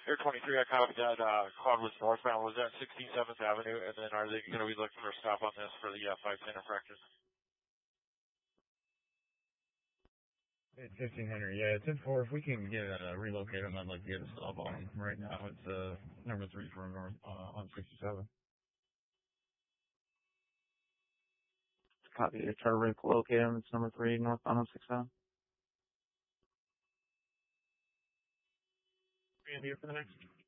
Air 23, I copied that. Quad was northbound. Was that 67th Avenue? And then are they going to be looking for a stop on this for the 510 infractions? It's 1500. Yeah, it's in 4. If we can get relocate them, I'd like to get a stop on them. Right now, it's number 3 for north on 67. Copy. Try to relocate them. It's number 3 northbound on 67. And here for the next.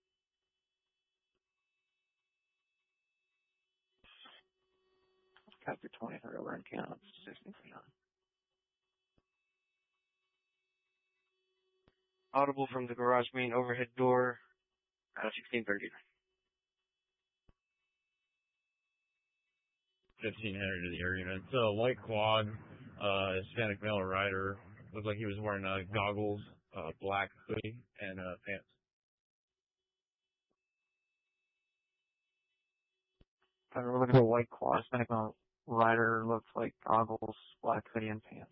Copy 23 over in Canada. 69. Audible from the garage main overhead door, 1630. 1500 to the area. It's a white quad, Hispanic male rider. Looked like he was wearing goggles, black hoodie, and pants. We're looking at a white quad, Hispanic male rider. Looks like goggles, black hoodie, and pants.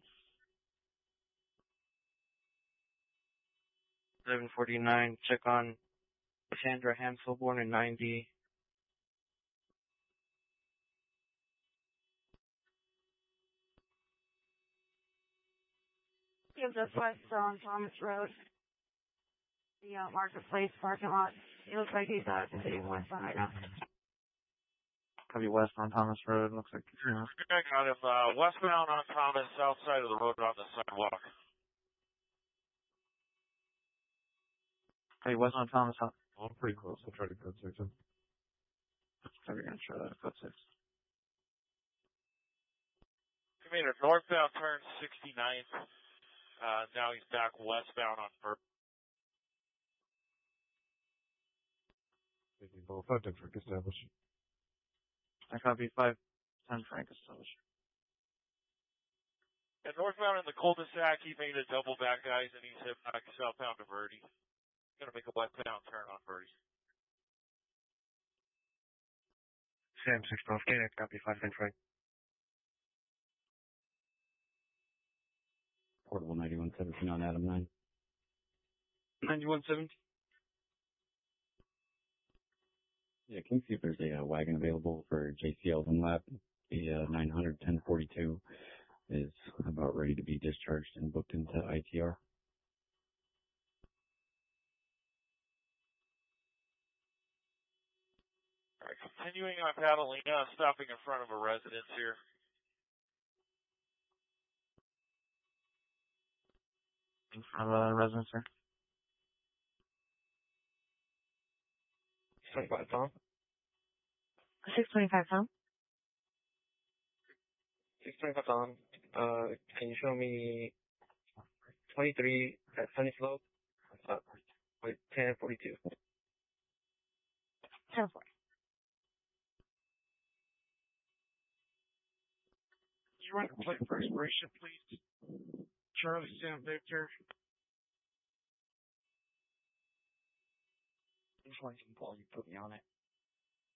1149, check on Sandra Hansel, born in 90. Gives us west on Thomas Road, the Marketplace parking lot. It looks like he's sitting westbound right now. Copy west on Thomas Road. Looks like I got him westbound on Thomas, south side of the road on the sidewalk. Hey, west on Thomas. Oh, pretty close. I'll try to code 6 him. So we're gonna try that code 6. He made a northbound turn 69th. Now he's back westbound on First. Both 510 Frank established. I copy 510 Frank established. And northbound in the cul-de-sac, he made a double back, guys, and he's hit back southbound to Verde. Going to make a westbound turn on Verde. Sam 6 Golf Gator, copy 510 Frank. Portable 9117 on Adam 9. 9117. Yeah, can you see if there's a wagon available for JCL Lab? The 900 1042 is about ready to be discharged and booked into ITR. All right, continuing on Catalina, stopping in front of a residence here. In front of a residence here. 625 Tom. 625 Tom. 625 Tom. Can you show me 23 at Sunny Slope? With 1042. 10-4. You run a plate for expiration, please. Charlie Sam Victor. Just want some Paul, you put me on it.